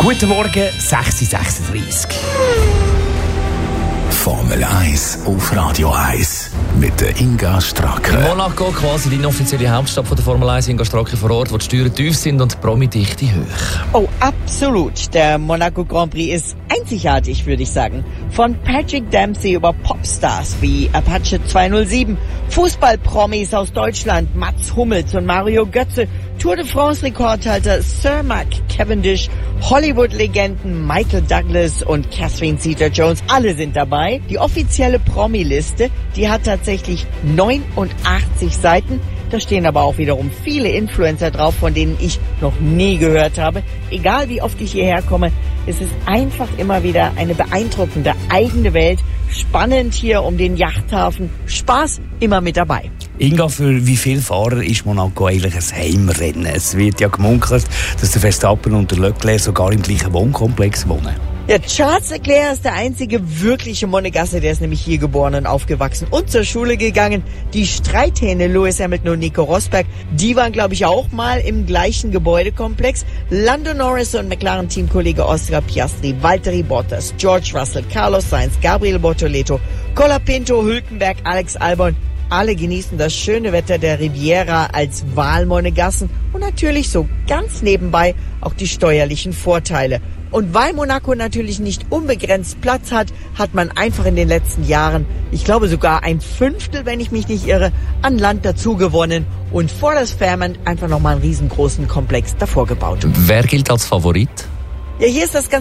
Guten Morgen, 6:36 Uhr. Formel 1 auf Radio 1 mit der Inga Stracke. In Monaco, quasi die inoffizielle Hauptstadt von der Formel 1, Inga Stracke vor Ort, wo die Steuern tief sind und die Promi-Dichte hoch. Oh, absolut. Der Monaco Grand Prix ist einzigartig, würde ich sagen. Von Patrick Dempsey über Popstars wie Apache 207, Fußballpromis aus Deutschland, Mats Hummels und Mario Götze, Tour de France-Rekordhalter Sir Mark Cavendish, Hollywood-Legenden Michael Douglas und Catherine Zeta-Jones, alle sind dabei. Die offizielle Promi-Liste, die hat tatsächlich 89 Seiten. Da stehen aber auch wiederum viele Influencer drauf, von denen ich noch nie gehört habe. Egal wie oft ich hierher komme, es ist einfach immer wieder eine beeindruckende eigene Welt. Spannend hier um den Yachthafen. Spaß immer mit dabei. Inga, für wie viele Fahrer ist Monaco eigentlich ein Heimrennen? Es wird ja gemunkelt, dass der Verstappen und der Leclerc sogar im gleichen Wohnkomplex wohnen. Ja, Charles Leclerc ist der einzige wirkliche Monegasse, der ist nämlich hier geboren und aufgewachsen und zur Schule gegangen. Die Streithähne Lewis Hamilton und Nico Rosberg, die waren, glaube ich, auch mal im gleichen Gebäudekomplex. Lando Norris und McLaren-Teamkollege Oscar Piastri, Valtteri Bottas, George Russell, Carlos Sainz, Gabriel Bortoleto, Colapinto, Hülkenberg, Alex Albon. Alle genießen das schöne Wetter der Riviera als Wahlmonegassen und natürlich so ganz nebenbei auch die steuerlichen Vorteile. Und weil Monaco natürlich nicht unbegrenzt Platz hat, hat man einfach in den letzten Jahren, ich glaube sogar 1/5, wenn ich mich nicht irre, an Land dazu gewonnen und vor das Fairmont einfach nochmal einen riesengroßen Komplex davor gebaut. Wer gilt als Favorit? Ja, hier ist das